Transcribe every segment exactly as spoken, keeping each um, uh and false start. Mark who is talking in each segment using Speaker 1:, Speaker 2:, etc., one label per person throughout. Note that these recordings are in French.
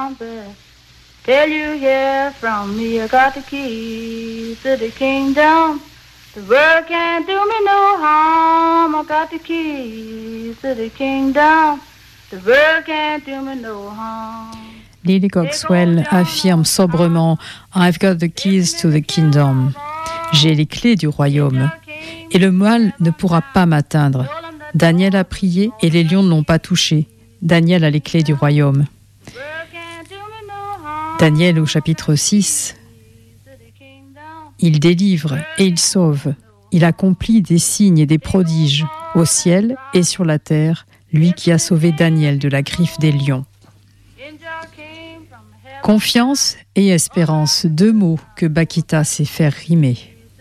Speaker 1: trumpet. Till you hear from me, I got the keys to the kingdom. The world can't do me no harm. I got the keys to the kingdom. The world can't do me no harm.
Speaker 2: Lily Coxwell affirme sobrement « I've got the keys to the kingdom ». J'ai les clés du royaume. Et le mal ne pourra pas m'atteindre. Daniel a prié et les lions ne l'ont pas touché. Daniel a les clés du royaume. Daniel au chapitre six, il délivre et il sauve. Il accomplit des signes et des prodiges au ciel et sur la terre, lui qui a sauvé Daniel de la griffe des lions. Confiance et espérance, deux mots que Bakita sait faire rimer.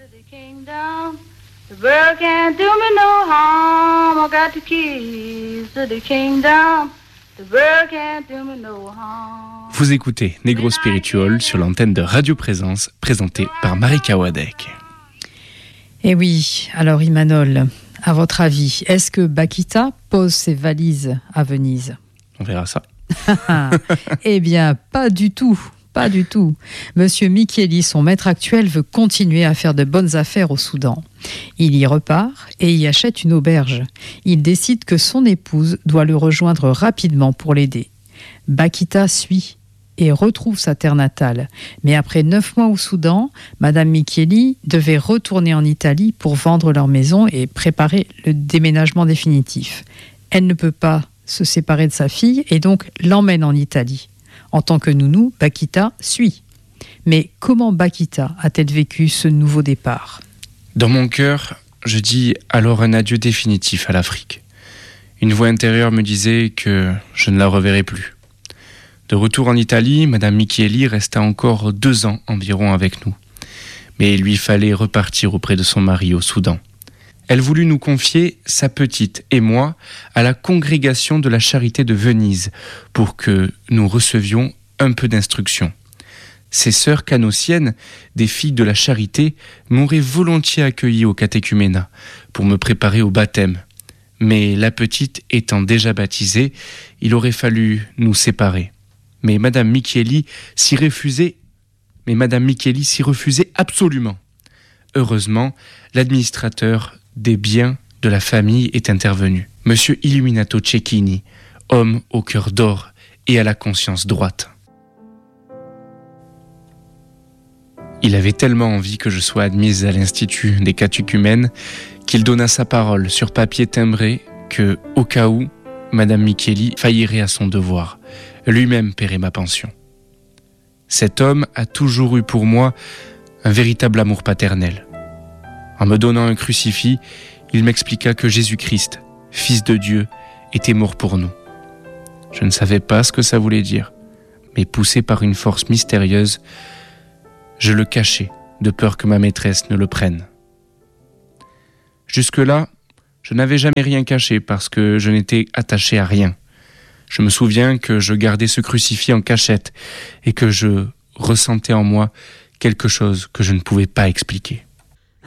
Speaker 3: Vous écoutez Negro Spiritual sur l'antenne de Radio Présence, présentée par Marika Wadek.
Speaker 2: Eh oui, alors Imanol, à votre avis, est-ce que Bakita pose ses valises à Venise ?
Speaker 3: On verra ça.
Speaker 2: Eh bien, pas du tout, pas du tout. Monsieur Micheli, son maître actuel, veut continuer à faire de bonnes affaires au Soudan. Il y repart et y achète une auberge. Il décide que son épouse doit le rejoindre rapidement pour l'aider. Bakita suit et retrouve sa terre natale. Mais après neuf mois au Soudan, Madame Micheli devait retourner en Italie pour vendre leur maison et préparer le déménagement définitif. Elle ne peut pas se séparer de sa fille et donc l'emmène en Italie. En tant que nounou, Bakita suit. Mais comment Bakita a-t-elle vécu ce nouveau départ ?
Speaker 3: Dans mon cœur, je dis alors un adieu définitif à l'Afrique. Une voix intérieure me disait que je ne la reverrai plus. De retour en Italie, Madame Micheli resta encore deux ans environ avec nous. Mais il lui fallait repartir auprès de son mari au Soudan. Elle voulut nous confier, sa petite et moi, à la congrégation de la Charité de Venise pour que nous recevions un peu d'instruction. Ces sœurs canossiennes, des filles de la Charité, m'auraient volontiers accueilli au catéchuménat pour me préparer au baptême. Mais la petite étant déjà baptisée, il aurait fallu nous séparer. Mais Madame Micheli s'y refusait, mais Madame Micheli s'y refusait absolument. Heureusement, l'administrateur des biens de la famille est intervenu. Monsieur Illuminato Cecchini, homme au cœur d'or et à la conscience droite. Il avait tellement envie que je sois admise à l'Institut des catéchumènes qu'il donna sa parole sur papier timbré que, au cas où, Madame Micheli faillirait à son devoir, lui-même paierait ma pension. Cet homme a toujours eu pour moi un véritable amour paternel. En me donnant un crucifix, il m'expliqua que Jésus-Christ, Fils de Dieu, était mort pour nous. Je ne savais pas ce que ça voulait dire, mais poussé par une force mystérieuse, je le cachais, de peur que ma maîtresse ne le prenne. Jusque-là, je n'avais jamais rien caché parce que je n'étais attaché à rien. Je me souviens que je gardais ce crucifix en cachette et que je ressentais en moi quelque chose que je ne pouvais pas expliquer.